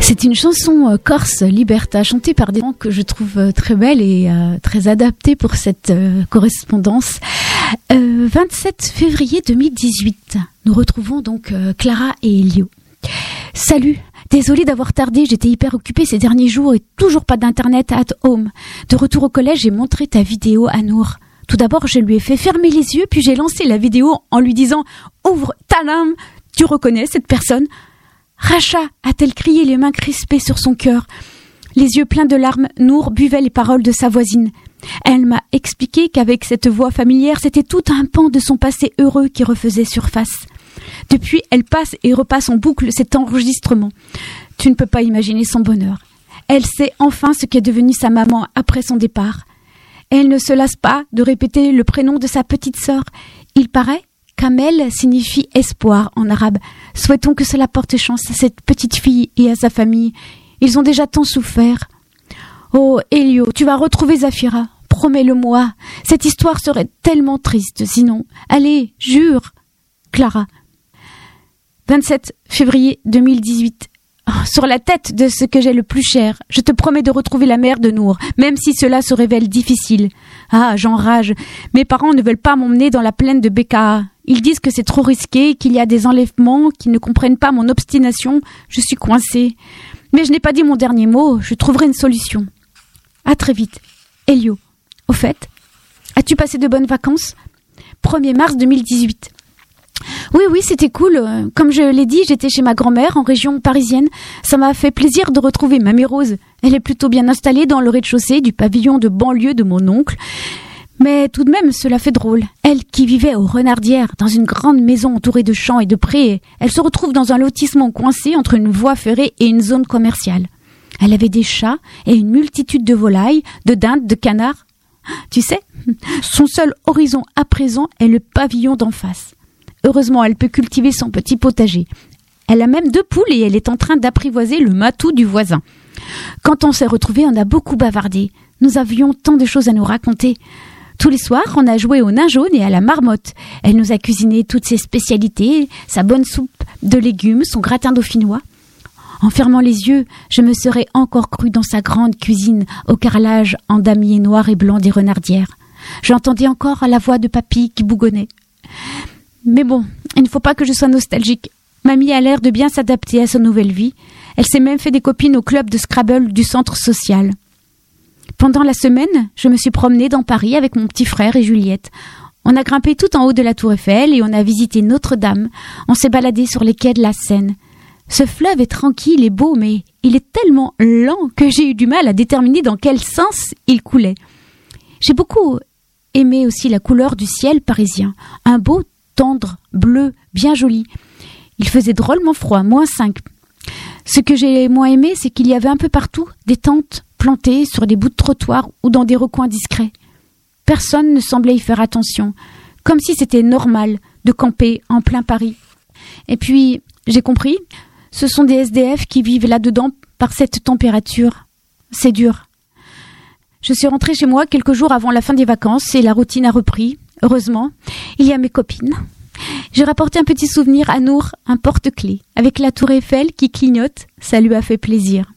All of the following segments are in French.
C'est une chanson corse, Liberta, chantée par des gens que je trouve très belle et très adaptée pour cette correspondance. 27 février 2018, nous retrouvons donc Clara et Elio. Salut, désolée d'avoir tardé, j'étais hyper occupée ces derniers jours et toujours pas d'internet at home. De retour au collège, j'ai montré ta vidéo à Nour. Tout d'abord, je lui ai fait fermer les yeux, puis j'ai lancé la vidéo en lui disant « Ouvre ta lame !» Tu reconnais cette personne ? Racha, a-t-elle crié, les mains crispées sur son cœur. Les yeux pleins de larmes, Nour buvait les paroles de sa voisine. Elle m'a expliqué qu'avec cette voix familière, c'était tout un pan de son passé heureux qui refaisait surface. Depuis, elle passe et repasse en boucle cet enregistrement. Tu ne peux pas imaginer son bonheur. Elle sait enfin ce qu'est devenue sa maman après son départ. Elle ne se lasse pas de répéter le prénom de sa petite sœur. Il paraît qu'Amel signifie espoir en arabe. Souhaitons que cela porte chance à cette petite fille et à sa famille. Ils ont déjà tant souffert. Oh, Elio, tu vas retrouver Zafira. Promets-le-moi. Cette histoire serait tellement triste sinon. Allez, jure. Clara. 27 février 2018. Oh, sur la tête de ce que j'ai le plus cher, je te promets de retrouver la mère de Nour, même si cela se révèle difficile. Ah, j'enrage. Mes parents ne veulent pas m'emmener dans la plaine de Bekaa. Ils disent que c'est trop risqué, qu'il y a des enlèvements, qu'ils ne comprennent pas mon obstination. Je suis coincée. Mais je n'ai pas dit mon dernier mot, je trouverai une solution. À très vite. Elio. Au fait, as-tu passé de bonnes vacances ? 1er mars 2018. Oui, c'était cool. Comme je l'ai dit, j'étais chez ma grand-mère en région parisienne. Ça m'a fait plaisir de retrouver Mamie Rose. Elle est plutôt bien installée dans le rez-de-chaussée du pavillon de banlieue de mon oncle. Mais tout de même, cela fait drôle. Elle qui vivait aux Renardières, dans une grande maison entourée de champs et de prés, elle se retrouve dans un lotissement coincé entre une voie ferrée et une zone commerciale. Elle avait des chats et une multitude de volailles, de dindes, de canards. Tu sais, son seul horizon à présent est le pavillon d'en face. Heureusement, elle peut cultiver son petit potager. Elle a même 2 poules et elle est en train d'apprivoiser le matou du voisin. Quand on s'est retrouvés, on a beaucoup bavardé. Nous avions tant de choses à nous raconter. Tous les soirs, on a joué au nain jaune et à la marmotte. Elle nous a cuisiné toutes ses spécialités, sa bonne soupe de légumes, son gratin dauphinois. En fermant les yeux, je me serais encore crue dans sa grande cuisine au carrelage en damier noir et blanc des Renardières. J'entendais encore la voix de papy qui bougonnait. Mais bon, il ne faut pas que je sois nostalgique. Mamie a l'air de bien s'adapter à sa nouvelle vie. Elle s'est même fait des copines au club de Scrabble du centre social. Pendant la semaine, je me suis promenée dans Paris avec mon petit frère et Juliette. On a grimpé tout en haut de la Tour Eiffel et on a visité Notre-Dame. On s'est baladé sur les quais de la Seine. Ce fleuve est tranquille et beau, mais il est tellement lent que j'ai eu du mal à déterminer dans quel sens il coulait. J'ai beaucoup aimé aussi la couleur du ciel parisien. Un beau tendre, bleu, bien joli. Il faisait drôlement froid, -5. Ce que j'ai moins aimé, c'est qu'il y avait un peu partout des tentes plantées sur des bouts de trottoir ou dans des recoins discrets. Personne ne semblait y faire attention, comme si c'était normal de camper en plein Paris. Et puis, j'ai compris, ce sont des SDF qui vivent là-dedans par cette température. C'est dur. Je suis rentrée chez moi quelques jours avant la fin des vacances et la routine a repris. Heureusement, il y a mes copines. J'ai rapporté un petit souvenir à Nour, un porte-clés, avec la tour Eiffel qui clignote. Ça lui a fait plaisir.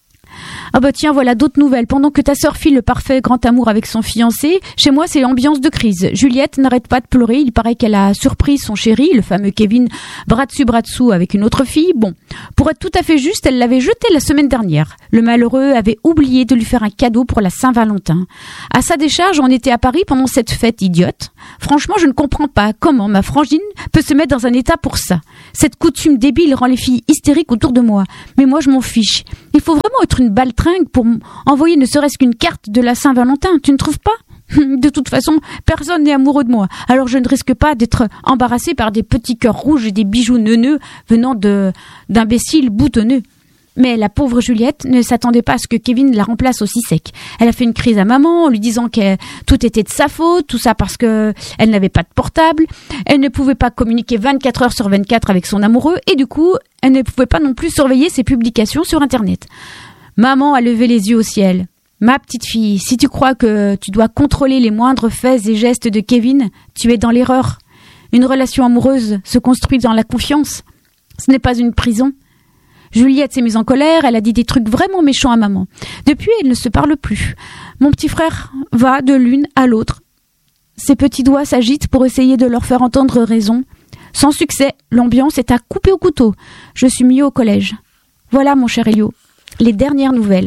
Ah bah tiens, voilà d'autres nouvelles. Pendant que ta sœur file le parfait grand amour avec son fiancé, chez moi c'est l'ambiance de crise. Juliette n'arrête pas de pleurer, il paraît qu'elle a surpris son chéri, le fameux Kevin, bras dessous avec une autre fille. Bon, pour être tout à fait juste, elle l'avait jeté la semaine dernière. Le malheureux avait oublié de lui faire un cadeau pour la Saint-Valentin. À sa décharge, on était à Paris pendant cette fête idiote. Franchement, je ne comprends pas comment ma frangine peut se mettre dans un état pour ça. Cette coutume débile rend les filles hystériques autour de moi. Mais moi, je m'en fiche. Il faut vraiment être une baltringue pour envoyer ne serait-ce qu'une carte de la Saint-Valentin. Tu ne trouves pas ? De toute façon, personne n'est amoureux de moi. Alors je ne risque pas d'être embarrassée par des petits cœurs rouges et des bijoux neuneux venant d'imbéciles boutonneux. Mais la pauvre Juliette ne s'attendait pas à ce que Kevin la remplace aussi sec. Elle a fait une crise à maman en lui disant que tout était de sa faute, tout ça parce que elle n'avait pas de portable. Elle ne pouvait pas communiquer 24 heures sur 24 avec son amoureux et du coup, elle ne pouvait pas non plus surveiller ses publications sur Internet. Maman a levé les yeux au ciel. Ma petite fille, si tu crois que tu dois contrôler les moindres faits et gestes de Kevin, tu es dans l'erreur. Une relation amoureuse se construit dans la confiance. Ce n'est pas une prison. Juliette s'est mise en colère, elle a dit des trucs vraiment méchants à maman. Depuis, elle ne se parle plus. Mon petit frère va de l'une à l'autre. Ses petits doigts s'agitent pour essayer de leur faire entendre raison. Sans succès, l'ambiance est à couper au couteau. Je suis mieux au collège. Voilà, mon cher Elio, les dernières nouvelles.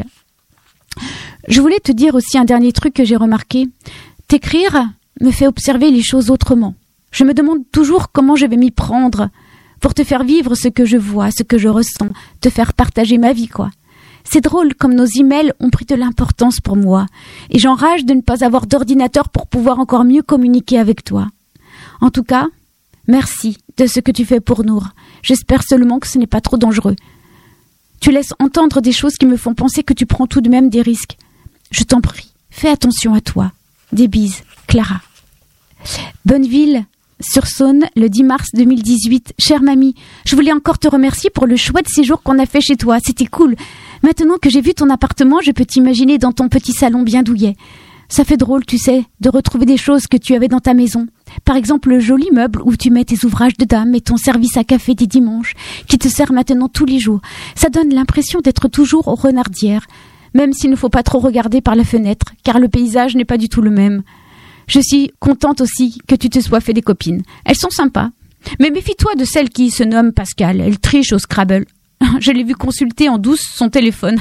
Je voulais te dire aussi un dernier truc que j'ai remarqué. T'écrire me fait observer les choses autrement. Je me demande toujours comment je vais m'y prendre pour te faire vivre ce que je vois, ce que je ressens, te faire partager ma vie, quoi. C'est drôle comme nos emails ont pris de l'importance pour moi et j'enrage de ne pas avoir d'ordinateur pour pouvoir encore mieux communiquer avec toi. En tout cas, merci de ce que tu fais pour Nour. J'espère seulement que ce n'est pas trop dangereux. Tu laisses entendre des choses qui me font penser que tu prends tout de même des risques. Je t'en prie, fais attention à toi. Des bises, Clara. Bonneville-sur-Saône, le 10 mars 2018. Chère mamie, je voulais encore te remercier pour le chouette séjour qu'on a fait chez toi. C'était cool. Maintenant que j'ai vu ton appartement, je peux t'imaginer dans ton petit salon bien douillet. Ça fait drôle, tu sais, de retrouver des choses que tu avais dans ta maison. Par exemple, le joli meuble où tu mets tes ouvrages de dame et ton service à café des dimanches, qui te sert maintenant tous les jours. Ça donne l'impression d'être toujours aux renardières, même s'il ne faut pas trop regarder par la fenêtre, car le paysage n'est pas du tout le même. Je suis contente aussi que tu te sois fait des copines. Elles sont sympas. Mais méfie-toi de celle qui se nomme Pascal. Elle triche au Scrabble. Je l'ai vu consulter en douce son téléphone.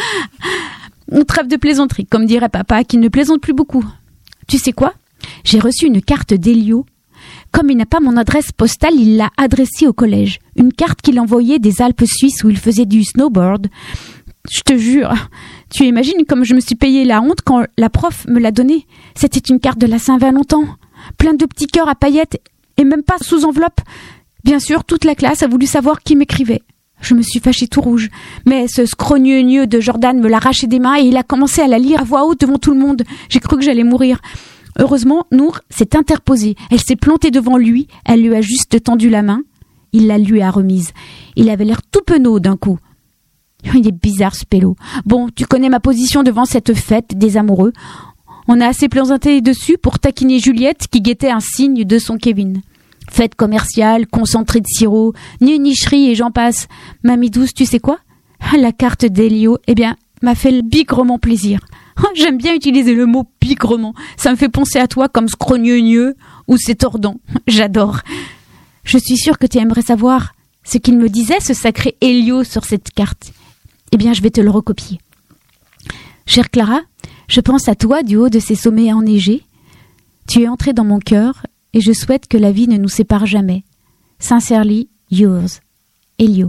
Trêve de plaisanterie, comme dirait papa, qui ne plaisante plus beaucoup. Tu sais quoi ? J'ai reçu une carte d'Elio. Comme il n'a pas mon adresse postale, il l'a adressée au collège. Une carte qu'il envoyait des Alpes suisses où il faisait du snowboard. Je te jure, tu imagines comme je me suis payé la honte quand la prof me l'a donnée. C'était une carte de la Saint-Valentin, plein de petits cœurs à paillettes et même pas sous enveloppe. Bien sûr, toute la classe a voulu savoir qui m'écrivait. Je me suis fâchée tout rouge, mais ce scrogneux de Jordan me l'a arraché des mains et il a commencé à la lire à voix haute devant tout le monde. J'ai cru que j'allais mourir. Heureusement, Nour s'est interposée. Elle s'est plantée devant lui, elle lui a juste tendu la main. Il la lui a remise. Il avait l'air tout penaud d'un coup. Il est bizarre ce pélo. Bon, tu connais ma position devant cette fête des amoureux. On a assez plaisanté dessus pour taquiner Juliette qui guettait un signe de son Kevin. Fête commerciale, concentré de sirop, nicherie et j'en passe. Mamie douce, tu sais quoi ? La carte d'Elio, m'a fait bigrement plaisir. J'aime bien utiliser le mot bigrement. Ça me fait penser à toi comme scrogneux ou c'est tordant. J'adore. Je suis sûre que tu aimerais savoir ce qu'il me disait, ce sacré Elio, sur cette carte. Je vais te le recopier. Chère Clara, je pense à toi du haut de ces sommets enneigés. Tu es entrée dans mon cœur et je souhaite que la vie ne nous sépare jamais. Sincerely yours, Elio.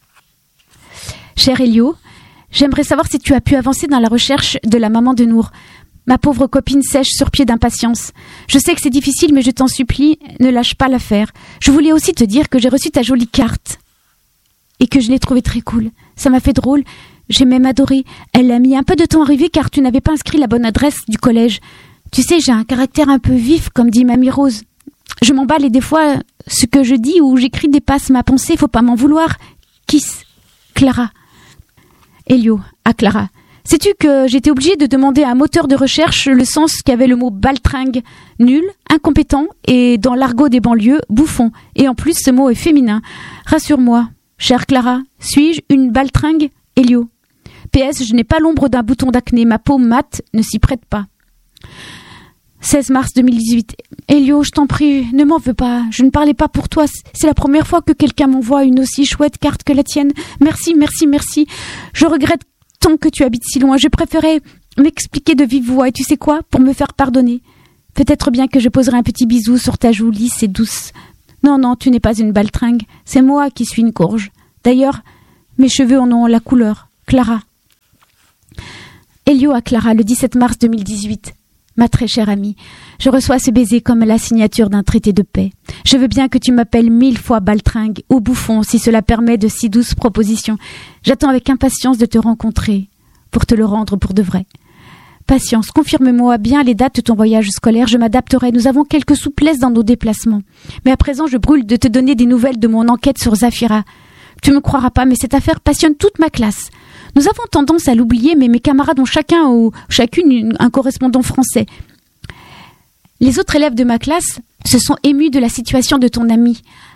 Cher Elio, j'aimerais savoir si tu as pu avancer dans la recherche de la maman de Nour. Ma pauvre copine sèche sur pied d'impatience. Je sais que c'est difficile, mais je t'en supplie, ne lâche pas l'affaire. Je voulais aussi te dire que j'ai reçu ta jolie carte et que je l'ai trouvée très cool. Ça m'a fait drôle. J'ai même adoré. Elle a mis un peu de temps à arriver car tu n'avais pas inscrit la bonne adresse du collège. Tu sais, j'ai un caractère un peu vif, comme dit Mamie Rose. Je m'emballe et des fois, ce que je dis ou j'écris dépasse ma pensée. Faut pas m'en vouloir. Kiss. Clara. Elio, à Clara. Sais-tu que j'étais obligée de demander à un moteur de recherche le sens qu'avait le mot baltringue, nul, incompétent et, dans l'argot des banlieues, bouffon. Et en plus, ce mot est féminin. Rassure-moi, chère Clara, suis-je une baltringue, Elio ? PS, je n'ai pas l'ombre d'un bouton d'acné, ma peau mate ne s'y prête pas. 16 mars 2018. Elio, je t'en prie, ne m'en veux pas. Je ne parlais pas pour toi. C'est la première fois que quelqu'un m'envoie une aussi chouette carte que la tienne. Merci, merci, merci. Je regrette tant que tu habites si loin. Je préférais m'expliquer de vive voix. Et tu sais quoi ? Pour me faire pardonner. Peut-être bien que je poserai un petit bisou sur ta joue lisse et douce. Non, tu n'es pas une baltringue. C'est moi qui suis une courge. D'ailleurs, mes cheveux en ont la couleur. Clara. Elio à Clara, le 17 mars 2018. Ma très chère amie, je reçois ce baiser comme la signature d'un traité de paix. Je veux bien que tu m'appelles 1000 fois baltringue ou bouffon si cela permet de si douces propositions. J'attends avec impatience de te rencontrer pour te le rendre pour de vrai. Patience, confirme-moi bien les dates de ton voyage scolaire, je m'adapterai. Nous avons quelques souplesses dans nos déplacements. Mais à présent, je brûle de te donner des nouvelles de mon enquête sur Zafira. Tu me croiras pas, mais cette affaire passionne toute ma classe. Nous avons tendance à l'oublier, mais mes camarades ont chacun ou chacune un correspondant français. Les autres élèves de ma classe se sont émus de la situation de ton ami.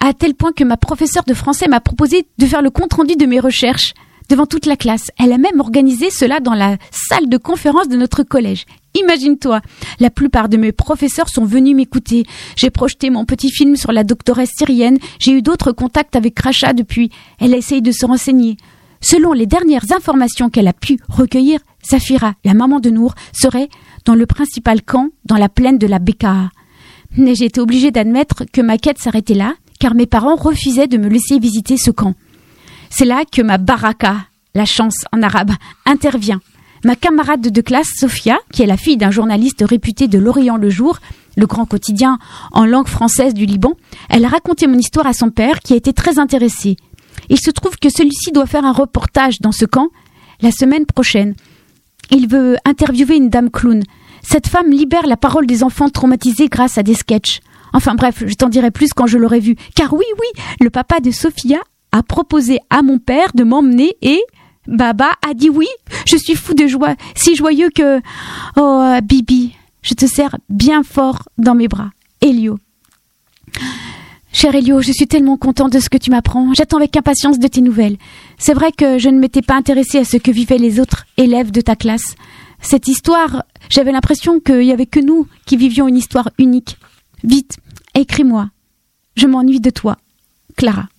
à tel point que ma professeure de français m'a proposé de faire le compte-rendu de mes recherches devant toute la classe. Elle a même organisé cela dans la salle de conférence de notre collège. Imagine-toi, la plupart de mes professeurs sont venus m'écouter. J'ai projeté mon petit film sur la doctoresse syrienne. J'ai eu d'autres contacts avec Racha depuis. Elle a essayé de se renseigner. Selon les dernières informations qu'elle a pu recueillir, Safira, la maman de Nour, serait dans le principal camp dans la plaine de la Bekaa. Mais j'ai été obligée d'admettre que ma quête s'arrêtait là, car mes parents refusaient de me laisser visiter ce camp. C'est là que ma baraka, la chance en arabe, intervient. Ma camarade de classe, Sophia, qui est la fille d'un journaliste réputé de l'Orient le Jour, le grand quotidien en langue française du Liban, elle a raconté mon histoire à son père, qui a été très intéressé. Il se trouve que celui-ci doit faire un reportage dans ce camp la semaine prochaine. Il veut interviewer une dame clown. Cette femme libère la parole des enfants traumatisés grâce à des sketchs. Enfin bref, je t'en dirai plus quand je l'aurai vu. Car oui, le papa de Sophia a proposé à mon père de m'emmener et Baba a dit oui. Je suis fou de joie, si joyeux que... Oh, Bibi, je te serre bien fort dans mes bras. Elio. Cher Elio, je suis tellement content de ce que tu m'apprends. J'attends avec impatience de tes nouvelles. C'est vrai que je ne m'étais pas intéressée à ce que vivaient les autres élèves de ta classe. Cette histoire, j'avais l'impression qu'il n'y avait que nous qui vivions une histoire unique. Vite, écris-moi. Je m'ennuie de toi. Clara.